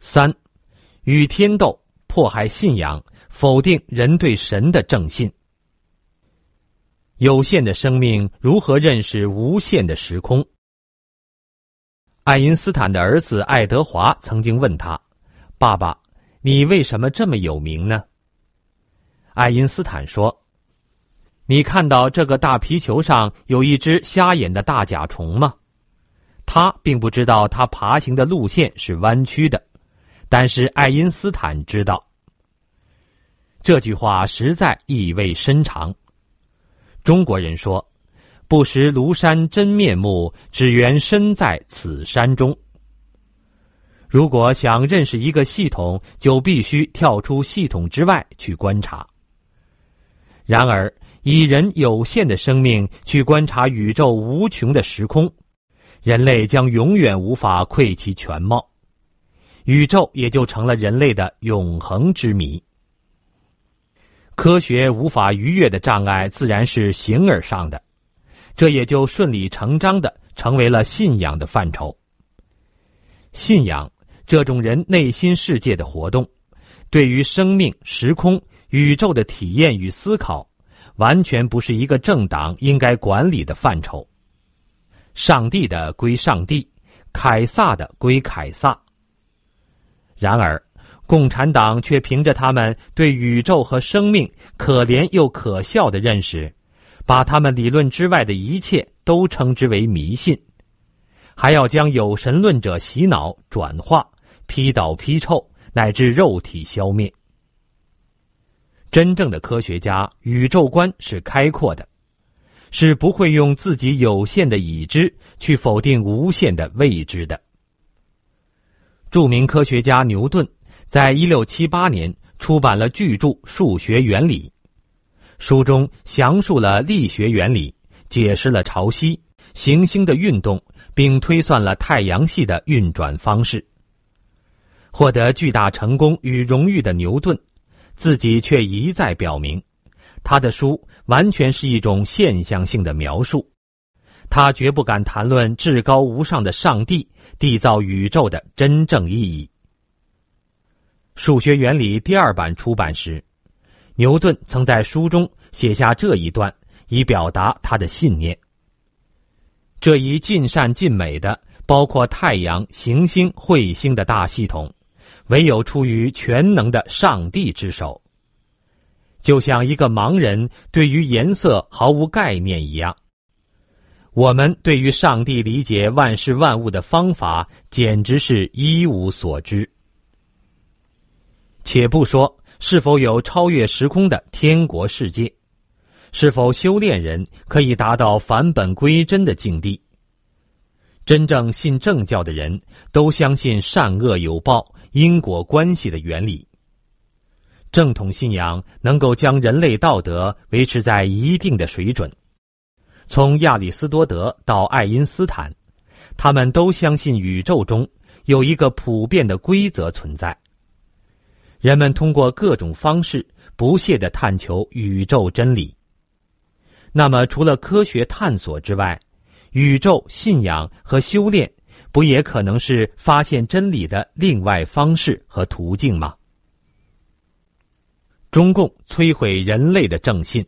3. 与天斗，迫害信仰，否定人对神的正信。有限的生命如何认识无限的时空？爱因斯坦的儿子爱德华曾经问他：爸爸，你为什么这么有名呢？爱因斯坦说：你看到这个大皮球上有一只瞎眼的大甲虫吗？他并不知道它爬行的路线是弯曲的，但是爱因斯坦知道。这句话实在意味深长。中国人说：不识庐山真面目，只缘身在此山中。如果想认识一个系统，就必须跳出系统之外去观察。然而，以人有限的生命去观察宇宙无穷的时空，人类将永远无法窥其全貌，宇宙也就成了人类的永恒之谜。科学无法逾越的障碍自然是形而上的，这也就顺理成章地成为了信仰的范畴。信仰这种人内心世界的活动，对于生命、时空、宇宙的体验与思考，完全不是一个政党应该管理的范畴。上帝的归上帝，凯撒的归凯撒。然而，共产党却凭着他们对宇宙和生命可怜又可笑的认识，把他们理论之外的一切都称之为迷信，还要将有神论者洗脑、转化、批倒批臭，乃至肉体消灭。真正的科学家宇宙观是开阔的，是不会用自己有限的已知去否定无限的未知的。著名科学家牛顿在1678年出版了巨著《数学原理》，书中详述了力学原理，解释了潮汐、行星的运动，并推算了太阳系的运转方式。获得巨大成功与荣誉的牛顿，自己却一再表明，他的书完全是一种现象性的描述，他绝不敢谈论至高无上的上帝缔造宇宙的真正意义。数学原理第2版出版时，牛顿曾在书中写下这一段，以表达他的信念。这一尽善尽美的包括太阳、行星、彗星的大系统，唯有出于全能的上帝之手。就像一个盲人对于颜色毫无概念一样，我们对于上帝理解万事万物的方法简直是一无所知。且不说是否有超越时空的天国世界，是否修炼人可以达到返本归真的境地，真正信正教的人都相信善恶有报、因果关系的原理。正统信仰能够将人类道德维持在一定的水准。从亚里士多德到爱因斯坦，他们都相信宇宙中有一个普遍的规则存在。人们通过各种方式不懈地探求宇宙真理。那么除了科学探索之外，宇宙信仰和修炼不也可能是发现真理的另外方式和途径吗？中共摧毁人类的正信。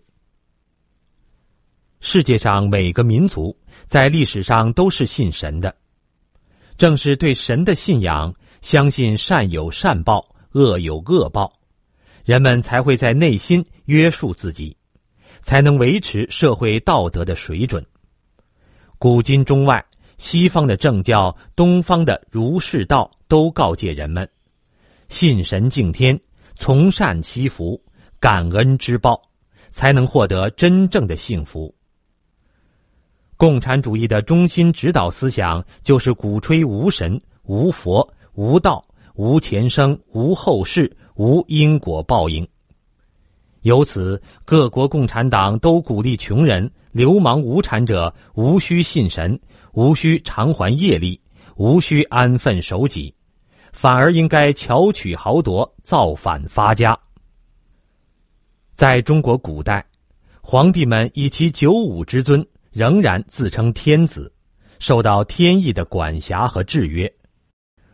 世界上每个民族在历史上都是信神的，正是对神的信仰，相信善有善报，恶有恶报，人们才会在内心约束自己，才能维持社会道德的水准。古今中外，西方的正教、东方的儒释道都告诫人们，信神敬天，从善祈福，感恩知报，才能获得真正的幸福。共产主义的中心指导思想就是鼓吹无神、无佛、无道、无前生、无后世、无因果报应。由此，各国共产党都鼓励穷人、流氓无产者无需信神，无需偿还业力，无需安分守己，反而应该巧取豪夺，造反发家。在中国古代，皇帝们以其95之尊仍然自称天子，受到天意的管辖和制约，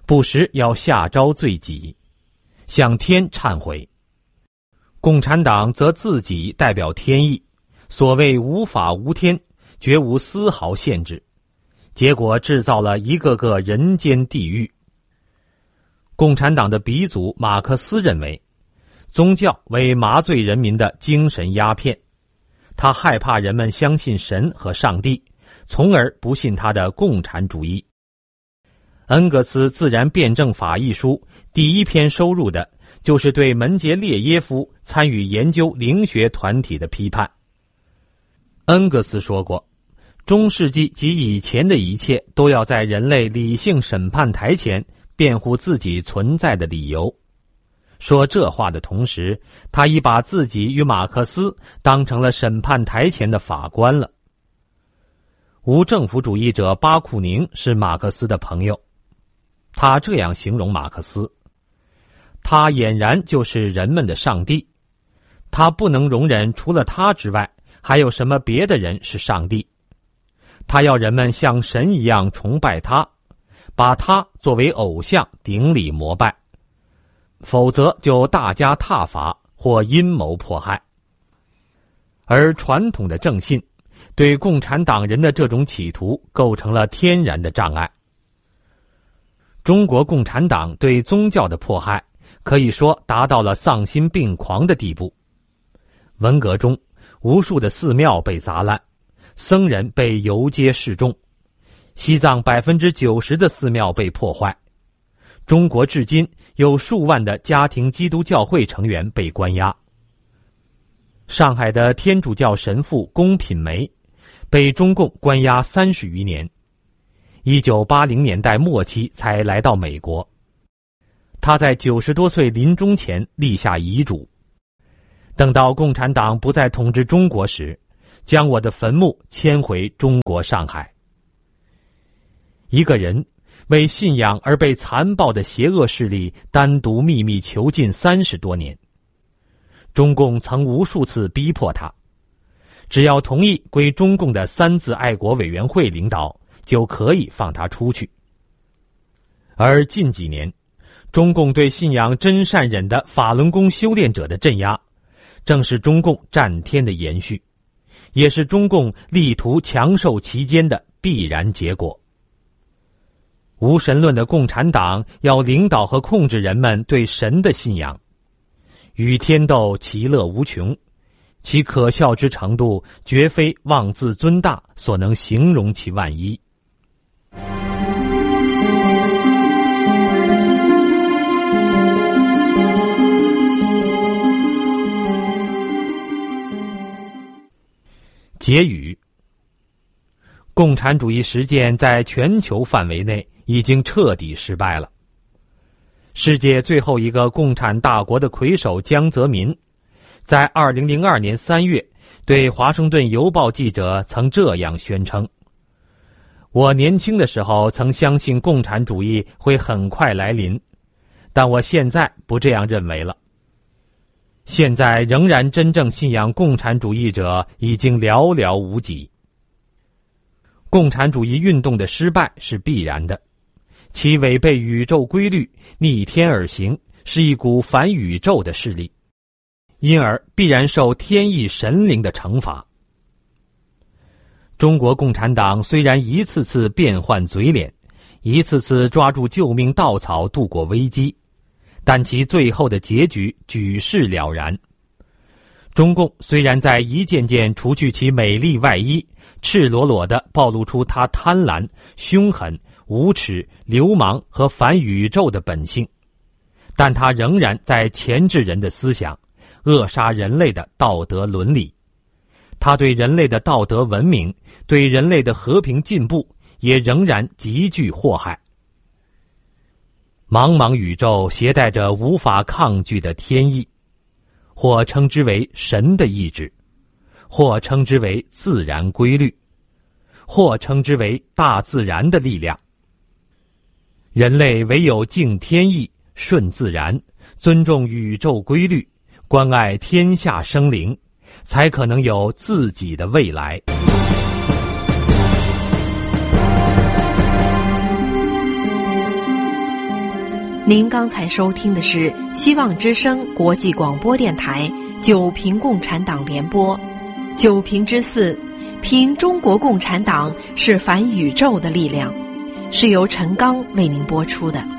不时要下诏罪己，向天忏悔。共产党则自己代表天意，所谓无法无天，绝无丝毫限制，结果制造了一个个人间地狱。共产党的鼻祖马克思认为，宗教为麻醉人民的精神鸦片，他害怕人们相信神和上帝，从而不信他的共产主义。恩格斯《自然辩证法》一书第一篇收入的就是对门捷列耶夫参与研究灵学团体的批判。恩格斯说过，中世纪及以前的一切都要在人类理性审判台前辩护自己存在的理由。说这话的同时，他已把自己与马克思当成了审判台前的法官了。无政府主义者巴库宁是马克思的朋友，他这样形容马克思：他俨然就是人们的上帝，他不能容忍除了他之外还有什么别的人是上帝，他要人们像神一样崇拜他，把他作为偶像顶礼膜拜，否则就大加挞伐或阴谋迫害。而传统的正信对共产党人的这种企图构成了天然的障碍。中国共产党对宗教的迫害可以说达到了丧心病狂的地步。文革中，无数的寺庙被砸烂，僧人被游街示众，西藏90%的寺庙被破坏，中国至今有数万的家庭基督教会成员被关押。上海的天主教神父龚品梅被中共关押30余年，1980年代末期才来到美国。他在90多岁临终前立下遗嘱，等到共产党不再统治中国时，将我的坟墓迁回中国上海。一个人为信仰而被残暴的邪恶势力单独秘密囚禁30多年，中共曾无数次逼迫他，只要同意归中共的3自爱国委员会领导，就可以放他出去。而近几年，中共对信仰真善忍的法轮功修炼者的镇压，正是中共战天的延续，也是中共力图强受其间的必然结果。无神论的共产党要领导和控制人们对神的信仰，与天斗其乐无穷，其可笑之程度绝非妄自尊大所能形容其万一。结语：共产主义实践在全球范围内已经彻底失败了。世界最后一个共产大国的魁首江泽民，在2002年3月对华盛顿邮报记者曾这样宣称：我年轻的时候曾相信共产主义会很快来临，但我现在不这样认为了。现在仍然真正信仰共产主义者已经寥寥无几。共产主义运动的失败是必然的，其违背宇宙规律、逆天而行，是一股反宇宙的势力，因而必然受天意神灵的惩罚。中国共产党虽然一次次变换嘴脸，一次次抓住救命稻草度过危机，但其最后的结局举世了然。中共虽然在一件件除去其美丽外衣，赤裸裸地暴露出他贪婪、凶狠、无耻、流氓和反宇宙的本性，但他仍然在钳制人的思想，扼杀人类的道德伦理。他对人类的道德文明，对人类的和平进步，也仍然极具祸害。茫茫宇宙携带着无法抗拒的天意，或称之为神的意志，或称之为自然规律，或称之为大自然的力量。人类唯有敬天意，顺自然，尊重宇宙规律，关爱天下生灵，才可能有自己的未来。 您刚才收听的是希望之声国际广播电台九评共产党联播，九评之4，评中国共产党是反宇宙的力量，是由陈刚为您播出的。